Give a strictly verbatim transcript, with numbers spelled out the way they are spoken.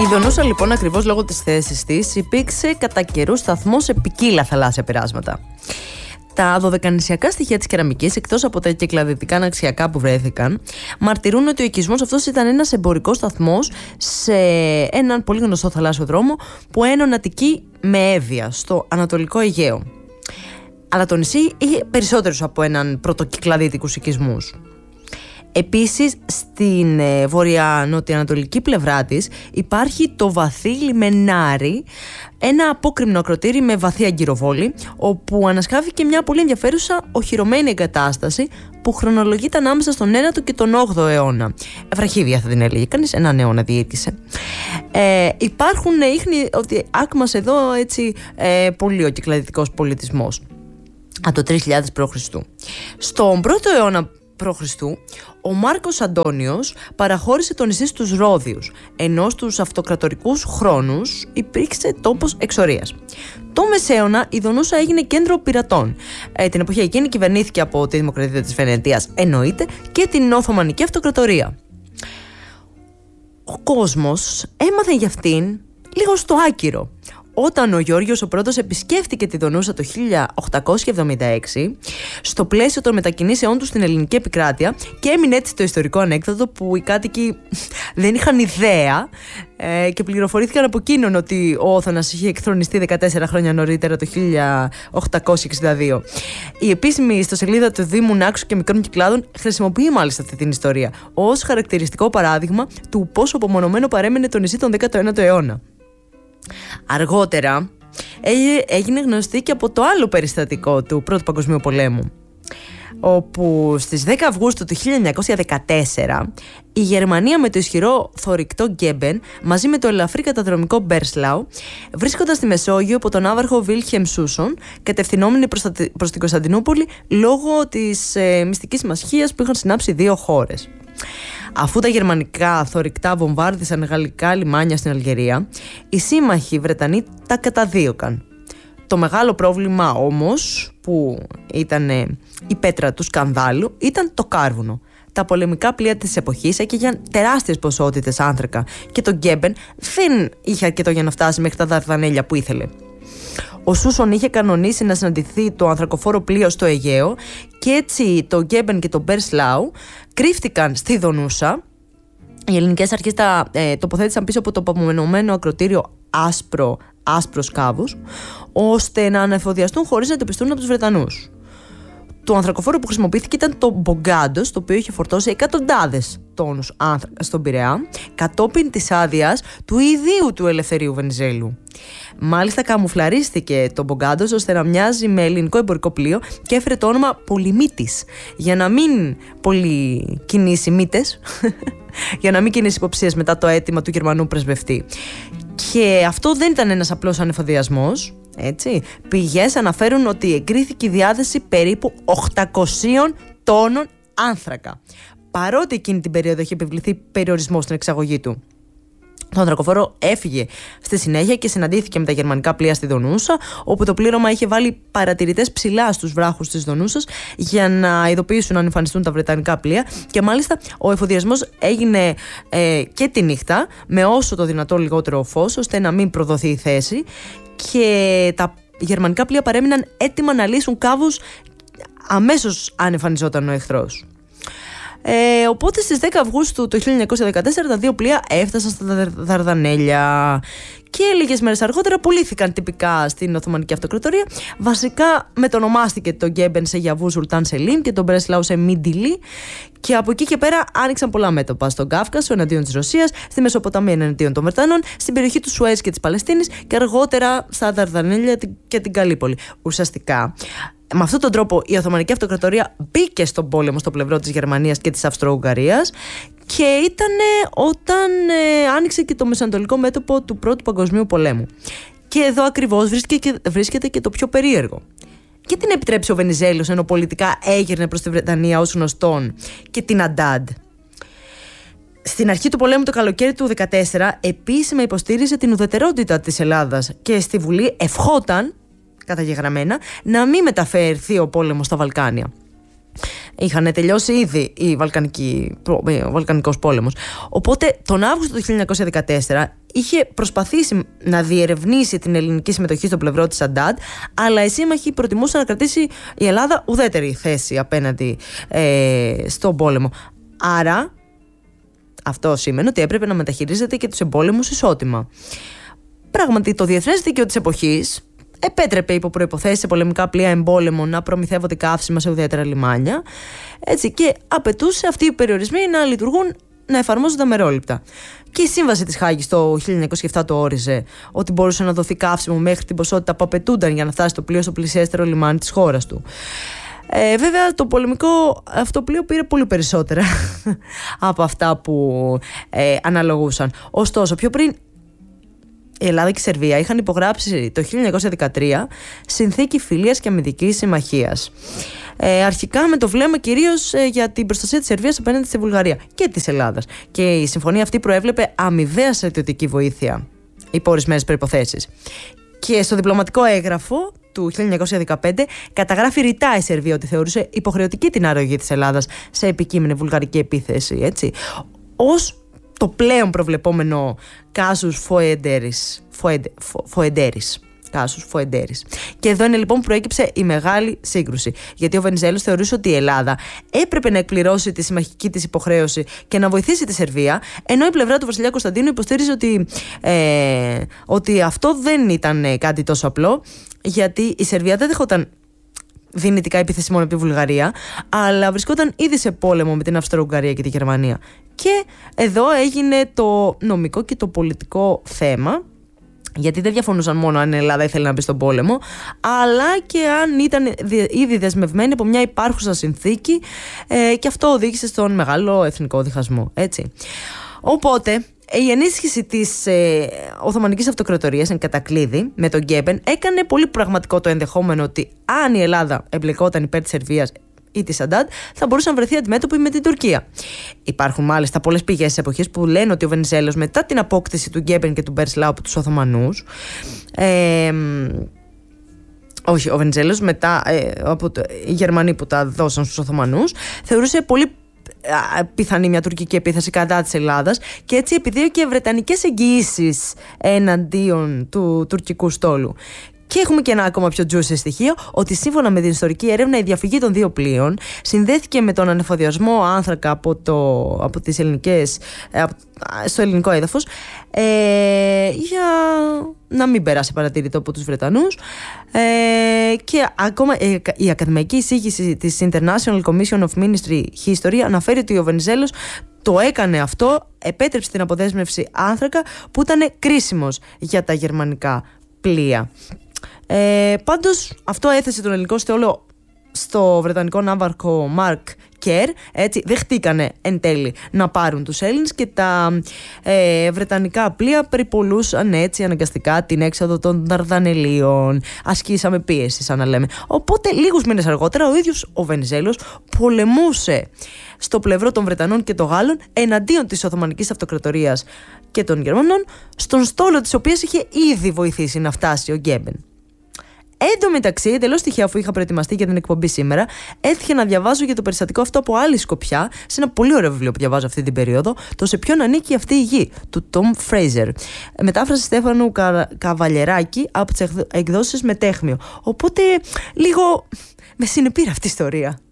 Η Δονούσα, λοιπόν, ακριβώς λόγω της θέσης της, υπήρξε κατά καιρούς σταθμός σε ποικίλα θαλάσσια περάσματα. Τα δωδεκανησιακά στοιχεία της κεραμικής, εκτός από τα κυκλαδυτικά αναξιακά που βρέθηκαν, μαρτυρούν ότι ο οικισμός αυτός ήταν ένας εμπορικός σταθμός σε έναν πολύ γνωστό θαλάσσιο δρόμο που ένωνε Αττική με Εύβοια, στο Ανατολικό Αιγαίο. Αλλά το νησί είχε περισσότερους από έναν πρωτοκυκλαδίτικους οικισμούς. Επίσης, στην ε, βορειανοτιοανατολική πλευρά της υπάρχει το βαθύ λιμενάρι, ένα απόκρημνο ακροτήρι με βαθύ αγκυροβόλη, όπου ανασκάφηκε μια πολύ ενδιαφέρουσα οχυρωμένη εγκατάσταση που χρονολογείται ανάμεσα στον ένατο και τον όγδοο αιώνα. Βραχίδια θα την έλεγε κανείς, έναν αιώνα διήρκησε. Ε, υπάρχουν ίχνη ότι άκμασε εδώ έτσι ε, πολύ ο κυκλαδιτικός πολιτισμός από το τρεις χιλιάδες π.Χ. Στον πρώτο αιώνα π.Χ. ο Μάρκος Αντώνιος παραχώρησε το νησί στους Ρώδιους, ενώ στους αυτοκρατορικούς χρόνους υπήρξε τόπος εξορίας. Το Μεσαίωνα η Δονούσα έγινε κέντρο πειρατών. Ε, την εποχή εκείνη κυβερνήθηκε από τη Δημοκρατία της Βενετίας, εννοείται, και την Οθωμανική Αυτοκρατορία. Ο κόσμος έμαθε για αυτήν λίγο στο άκυρο. Όταν ο Γεώργιος ο Πρώτος επισκέφτηκε τη Δονούσα το χίλια οκτακόσια εβδομήντα έξι, στο πλαίσιο των μετακινήσεών του στην ελληνική επικράτεια, και έμεινε έτσι το ιστορικό ανέκδοτο που οι κάτοικοι δεν είχαν ιδέα ε, και πληροφορήθηκαν από εκείνον ότι ο Όθωνας είχε εκθρονιστεί δεκατέσσερα χρόνια νωρίτερα, το χίλια οκτακόσια εξήντα δύο. Η επίσημη ιστοσελίδα του Δήμου Νάξου και Μικρών Κυκλάδων χρησιμοποιεί μάλιστα αυτή την ιστορία ως χαρακτηριστικό παράδειγμα του πόσο απομονωμένο παρέμενε το νησί τον δέκατο ένατο αιώνα. Αργότερα έγινε γνωστή και από το άλλο περιστατικό του Πρώτου Παγκοσμίου Πολέμου, όπου στις δέκα Αυγούστου του χίλια εννιακόσια δεκατέσσερα η Γερμανία με το ισχυρό θωρηκτό Γκέμπεν μαζί με το ελαφρύ καταδρομικό Μπέρσλαου, βρίσκοντας στη Μεσόγειο από τον ναύαρχο Βίλχεμ Σούσον, κατευθυνόμενοι προς, προς την Κωνσταντινούπολη λόγω της ε, μυστικής συμμαχίας που είχαν συνάψει δύο χώρες. Αφού τα γερμανικά θωρηκτά βομβάρδισαν γαλλικά λιμάνια στην Αλγερία, οι σύμμαχοι Βρετανοί τα καταδίωκαν. Το μεγάλο πρόβλημα όμως, που ήταν η πέτρα του σκανδάλου, ήταν το κάρβουνο. Τα πολεμικά πλοία της εποχής έκαιγαν τεράστιες ποσότητες άνθρακα και το Γκέμπεν δεν είχε αρκετό για να φτάσει μέχρι τα Δαρδανέλια που ήθελε. Ο Σούσον είχε κανονίσει να συναντηθεί το ανθρακοφόρο πλοίο στο Αιγαίο και έτσι το Γκέμπεν και το Μπέρσλαου κρύφτηκαν στη Δονούσα. Οι ελληνικές αρχές τα ε, τοποθέτησαν πίσω από το απομονωμένο ακροτήριο άσπρο, άσπρος κάβους, ώστε να ανεφοδιαστούν χωρίς να εντοπιστούν από τους Βρετανούς. Το ανθρακοφόρο που χρησιμοποιήθηκε ήταν το Μπογκάντος, το οποίο είχε φορτώσει εκατοντάδες τόνους άνθρακα στον Πειραιά, κατόπιν της άδειας του ιδίου του Ελευθερίου Βενιζέλου. Μάλιστα, καμουφλαρίστηκε το Μπογκάντος ώστε να μοιάζει με ελληνικό εμπορικό πλοίο και έφερε το όνομα Πολυμήτης, για να μην πολύ κινήσει μύτες, για να μην κινήσει υποψίες μετά το αίτημα του Γερμανού πρεσβευτή. Και αυτό δεν ήταν ένας απλός ανεφοδιασμός. Έτσι. Πηγές αναφέρουν ότι εγκρίθηκε η διάθεση περίπου οκτακοσίων τόνων άνθρακα, παρότι εκείνη την περίοδο είχε επιβληθεί περιορισμό στην εξαγωγή του. Το ανθρακοφόρο έφυγε στη συνέχεια και συναντήθηκε με τα γερμανικά πλοία στη Δονούσα, όπου το πλήρωμα είχε βάλει παρατηρητές ψηλά στους βράχους της Δονούσας για να ειδοποιήσουν αν εμφανιστούν τα βρετανικά πλοία, και μάλιστα ο εφοδιασμός έγινε ε, και τη νύχτα με όσο το δυνατό λιγότερο φως, ώστε να μην προδοθεί η θέση, και τα γερμανικά πλοία παρέμειναν έτοιμα να λύσουν κάβους αμέσως αν εμφανιζόταν ο εχθρός. Ε, οπότε στις δέκα Αυγούστου του χίλια εννιακόσια δεκατέσσερα τα δύο πλοία έφτασαν στα Δαρδανέλια και λίγες μέρες αργότερα πουλήθηκαν τυπικά στην Οθωμανική Αυτοκρατορία. Βασικά μετονομάστηκε το Γκέμπεν σε Γιαβού Σουλτάν Σελίμ και τον Μπρέσλαου σε Μιντιλί, και από εκεί και πέρα άνοιξαν πολλά μέτωπα στον Κάφκασο εναντίον της Ρωσίας, στη Μεσοποταμία εναντίον των Βρετανών, στην περιοχή του Σουέζ και της Παλαιστίνης και αργότερα στα Δαρδανέλια και την Καλύπολη. Ουσιαστικά, με αυτόν τον τρόπο η Οθωμανική Αυτοκρατορία μπήκε στον πόλεμο στο πλευρό της Γερμανίας και της Αυστρο-Ουγγαρίας, και ήταν όταν ε, άνοιξε και το μεσανατολικό μέτωπο του Πρώτου Παγκοσμίου Πολέμου. Και εδώ ακριβώς βρίσκεται, βρίσκεται και το πιο περίεργο. Και την επιτρέψει ο Βενιζέλος, ενώ πολιτικά έγερνε προς τη Βρετανία ως γνωστόν, και την Αντάντ. Στην αρχή του πολέμου, το καλοκαίρι του χίλια εννιακόσια δεκατέσσερα, επίσημα υποστήριζε την ουδετερότητα της Ελλάδας και στη Βουλή ευχόταν, καταγεγραμμένα, να μην μεταφερθεί ο πόλεμος στα Βαλκάνια. Είχαν τελειώσει ήδη η Βαλκανική, ο Βαλκανικός πόλεμος. Οπότε τον Αύγουστο του χίλια εννιακόσια δεκατέσσερα είχε προσπαθήσει να διερευνήσει την ελληνική συμμετοχή στο πλευρό της Σαντάτ, αλλά οι σύμμαχοι προτιμούσαν να κρατήσει η Ελλάδα ουδέτερη θέση απέναντι ε, στον πόλεμο. Άρα αυτό σημαίνει ότι έπρεπε να μεταχειρίζεται και τους εμπόλεμους ισότιμα. Πράγματι, το διεθνές δίκαιο της εποχής επέτρεπε υπό προϋποθέσεις σε πολεμικά πλοία εμπόλεμων να προμηθεύονται καύσιμα σε ουδέτερα λιμάνια, έτσι, και απαιτούσε αυτοί οι περιορισμοί να λειτουργούν, να εφαρμόζονται αμερόληπτα. Και η Σύμβαση της Χάγης το χίλια εννιακόσια επτά το όριζε ότι μπορούσε να δοθεί καύσιμο μέχρι την ποσότητα που απαιτούνταν για να φτάσει το πλοίο στο πλησιέστερο λιμάνι της χώρας του. Ε, βέβαια, το πολεμικό αυτό πλοίο πήρε πολύ περισσότερα από αυτά που ε, αναλογούσαν. Ωστόσο, πιο πριν η Ελλάδα και η Σερβία είχαν υπογράψει το χίλια εννιακόσια δεκατρία συνθήκη φιλίας και αμυντικής συμμαχίας. Ε, αρχικά με το βλέμμα κυρίως ε, για την προστασία της Σερβίας απέναντι στη Βουλγαρία και της Ελλάδας. Και η συμφωνία αυτή προέβλεπε αμοιβαία στρατιωτική βοήθεια υπό ορισμένες προϋποθέσεις. Και στο διπλωματικό έγγραφο του χίλια εννιακόσια δεκαπέντε καταγράφει ρητά η Σερβία ότι θεωρούσε υποχρεωτική την αρρωγή της Ελλάδας σε επικείμενη βουλγαρική επίθεση, έτσι, ως το πλέον προβλεπόμενο κάσους Φοεντέρης. Φοεντέρης. Κάσους Φοεντέρης. Και εδώ είναι λοιπόν που προέκυψε η μεγάλη σύγκρουση. Γιατί ο Βενιζέλος θεωρούσε ότι η Ελλάδα έπρεπε να εκπληρώσει τη συμμαχική της υποχρέωση και να βοηθήσει τη Σερβία, ενώ η πλευρά του βασιλιά Κωνσταντίνου υποστήριζε ότι, ε, ότι αυτό δεν ήταν κάτι τόσο απλό, γιατί η Σερβία δεν δεχόταν δυνητικά επίθεση μόνο από τη Βουλγαρία, αλλά βρισκόταν ήδη σε πόλεμο με την Αυστρο-Ουγγαρία και τη Γερμανία. Και εδώ έγινε το νομικό και το πολιτικό θέμα, γιατί δεν διαφωνούσαν μόνο αν η Ελλάδα ήθελε να μπει στον πόλεμο, αλλά και αν ήταν ήδη δεσμευμένη από μια υπάρχουσα συνθήκη, ε, και αυτό οδήγησε στον μεγάλο εθνικό διχασμό, έτσι. Οπότε η ενίσχυση της ε, Οθωμανικής Αυτοκρατορίας εν κατακλείδη με τον Γκέμπεν έκανε πολύ πραγματικό το ενδεχόμενο ότι αν η Ελλάδα εμπλεκόταν υπέρ της Σερβίας ή της Σαντάτ, θα μπορούσε να βρεθεί αντιμέτωπη με την Τουρκία. Υπάρχουν μάλιστα πολλές πηγές της εποχής που λένε ότι ο Βενιζέλος μετά την απόκτηση του Γκέμπεν και του Μπερσλάου από τους Οθωμανούς, ε, όχι, ο Βενιζέλος μετά ε, από το, οι Γερμανοί που τα δώσαν στους Οθωμανούς, θεωρούσε πολύ πιθανή μια τουρκική επίθεση κατά της Ελλάδας και έτσι επιδίωκε βρετανικές εγγυήσεις εναντίον του τουρκικού στόλου. Και έχουμε και ένα ακόμα πιο juicy στοιχείο, ότι σύμφωνα με την ιστορική έρευνα η διαφυγή των δύο πλοίων συνδέθηκε με τον ανεφοδιασμό άνθρακα από, το, από τις ελληνικές, στο ελληνικό έδαφος, ε, για να μην περάσει παρατηρητό από τους Βρετανούς, ε, και ακόμα ε, η ακαδημαϊκή εισήγηση της International Commission of Ministry History αναφέρει ότι ο Βενιζέλος το έκανε αυτό, επέτρεψε την αποδέσμευση άνθρακα που ήταν κρίσιμος για τα γερμανικά πλοία. Ε, πάντως αυτό έθεσε τον ελληνικό στόλο στο βρετανικό ναύαρχο Μαρκ Κέρ, έτσι δεχτήκανε εν τέλει να πάρουν τους Έλληνες και τα ε, βρετανικά πλοία περιπολούσαν έτσι αναγκαστικά την έξοδο των Δαρδανελίων. Ασκήσαμε πίεση, σαν να λέμε. Οπότε λίγους μήνες αργότερα ο ίδιος ο Βενιζέλος πολεμούσε στο πλευρό των Βρετανών και των Γάλλων εναντίον της Οθωμανικής Αυτοκρατορίας και των Γερμανών, στον στόλο της οποίας είχε ήδη βοηθήσει να φτάσει ο Γκέμπεν. Εν τω μεταξύ, εντελώς τυχαία, αφού είχα προετοιμαστεί για την εκπομπή σήμερα, έτυχε να διαβάζω για το περιστατικό αυτό από άλλη σκοπιά, σε ένα πολύ ωραίο βιβλίο που διαβάζω αυτή την περίοδο, το «Σε ποιον ανήκει αυτή η γη» του Τόμ Φρέιζερ. Μετάφραση Στέφανου Κα... Καβαλιεράκη από τις εκδόσεις Μετέχμιο. Οπότε λίγο με συνεπήρε αυτή η ιστορία.